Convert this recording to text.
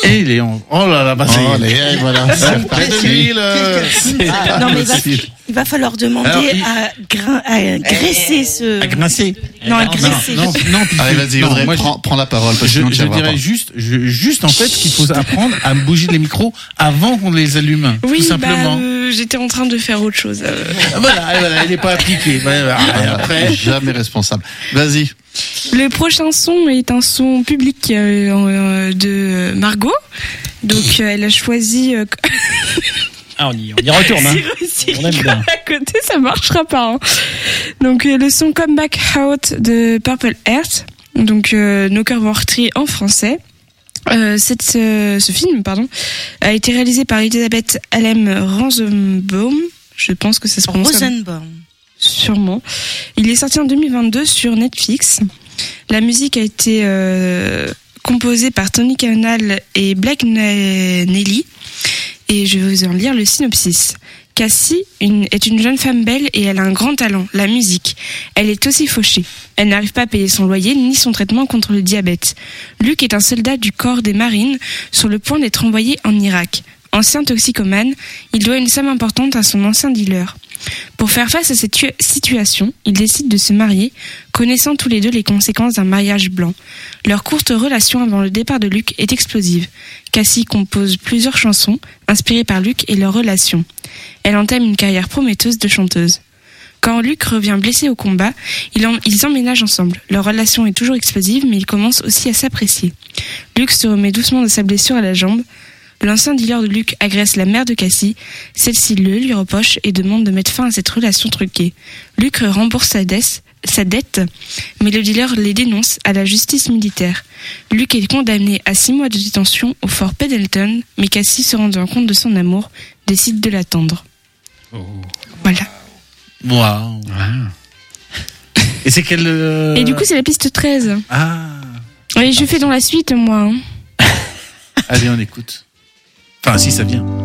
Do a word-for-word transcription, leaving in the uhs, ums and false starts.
Et il est en... Oh là là, bah c'est... Oh, les, voilà. C'est parti. Ah, non, mais il va, il va falloir demander Alors, il... à, grin, à graisser ce... À grincer. Non, à graisser. Non, non, non, puis allez, vas-y, non, Audrey, moi, prends, je, prends la parole. Parce je, que je dirais pas. juste, je, juste en fait qu'il faut apprendre à bouger les micros avant qu'on les allume. Oui, tout simplement. Bah, euh, j'étais en train de faire autre chose. Euh... Voilà, voilà, elle n'est pas appliquée. Voilà, après. Jamais responsable. Vas-y. Le prochain son est un son public euh, de Margot. Donc euh, elle a choisi. Euh... Ah, on y, on y retourne. Hein. Si, si, on aime bien. À côté, ça marchera pas. Hein. Donc euh, le son Come Back Out de Purple Heart. Donc euh, Nos cœurs vont retirer en français. Euh, cette, euh, ce film, pardon, a été réalisé par Elisabeth Alem Rosenbaum. Je pense que ça se prononce. Rosenbaum. Sûrement. Il est sorti en deux mille vingt-deux sur Netflix. La musique a été euh, composée par Tony Canal et Blake Nelly. Et je vais vous en lire le synopsis. Cassie une, est une jeune femme belle et elle a un grand talent, la musique. Elle est aussi fauchée. Elle n'arrive pas à payer son loyer ni son traitement contre le diabète. Luc est un soldat du corps des marines sur le point d'être envoyé en Irak. Ancien toxicomane, il doit une somme importante à son ancien dealer. Pour faire face à cette tu- situation, ils décident de se marier, connaissant tous les deux les conséquences d'un mariage blanc. Leur courte relation avant le départ de Luc est explosive. Cassie compose plusieurs chansons inspirées par Luc et leur relation. Elle entame une carrière prometteuse de chanteuse. Quand Luc revient blessé au combat, ils, en- ils emménagent ensemble. Leur relation est toujours explosive, mais ils commencent aussi à s'apprécier. Luc se remet doucement de sa blessure à la jambe. L'ancien dealer de Luc agresse la mère de Cassie. Celle-ci le lui reproche et demande de mettre fin à cette relation truquée. Luc rembourse sa, desse, sa dette, mais le dealer les dénonce à la justice militaire. Luc est condamné à six mois de détention au fort Pendleton, mais Cassie, se rendant compte de son amour, décide de l'attendre. Oh. Voilà. Waouh. Wow. Et c'est quelle... Euh... Et du coup, c'est la piste treize. Ah. Et je fais dans la suite, moi. Hein. Allez, on écoute. Enfin, si ça vient.